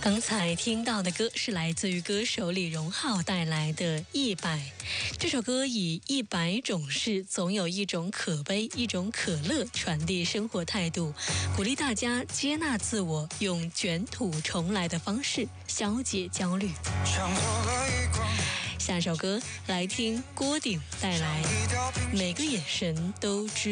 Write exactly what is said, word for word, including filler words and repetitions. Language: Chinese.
刚才听到的歌是来自于歌手李荣浩带来的《一百》。这首歌以一百种事，总有一种可悲，一种可乐，传递生活态度，鼓励大家接纳自我，用卷土重来的方式消解焦虑。下首歌来听郭顶带来《每个眼神都知